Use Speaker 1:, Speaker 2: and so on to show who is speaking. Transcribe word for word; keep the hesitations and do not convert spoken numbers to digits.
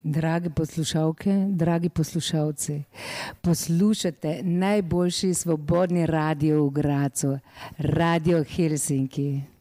Speaker 1: Drage poslušalke, dragi poslušalci, poslušate najboljši svobodni radio v Gradcu, Radio Helsinki.